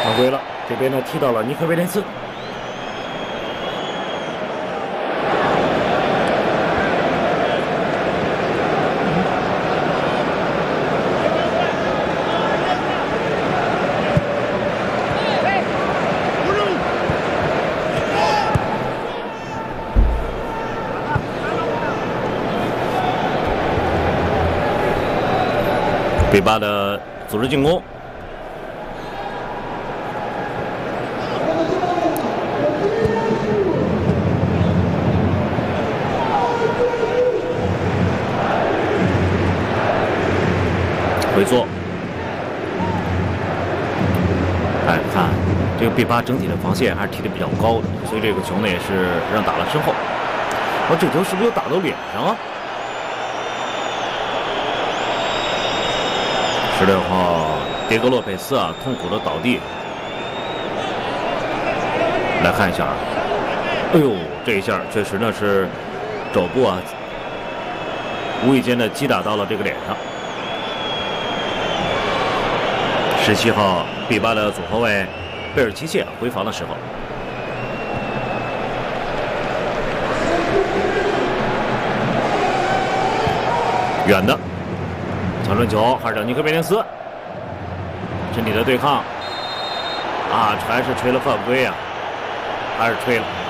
犯规了，这边呢踢到了尼克威廉斯。北巴的组织进攻。 回缩，哎，看这个毕巴整体的防线还是踢得比较高的，所以这个球呢也是让打了身后。这球是不是又打到脸上啊？16号迭戈洛佩斯啊，痛苦的倒地。来看一下啊，哎呦，这一下确实呢是肘部啊，无意间的击打到了这个脸上。 17号毕巴的左后卫贝尔奇切回防的时候，远的长传球，还是尼克贝林斯身体的对抗啊，还是吹了犯规啊，还是吹了。